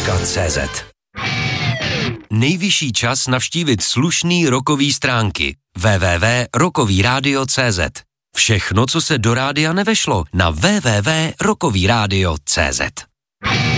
radio.cz. Nejvyšší čas navštívit slušný rockový stránky www.rockovyradio.cz. Všechno, co se do rádia nevešlo, na www.rockovyradio.cz.